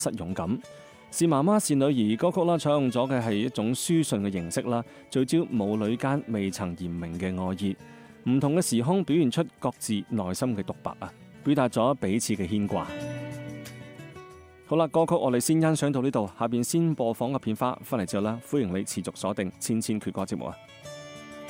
失勇敢。是媽媽是女兒歌曲啦，採用咗嘅係一種書信嘅形式啦，聚焦母女間未曾言明嘅愛意，唔同嘅時空表現出各自內心嘅獨白啊，表達咗彼此嘅牽掛。好啦，歌曲我哋先欣賞到呢度，下邊先播放個片花，翻嚟之後啦，歡迎你持續鎖定千千闕歌節目啊！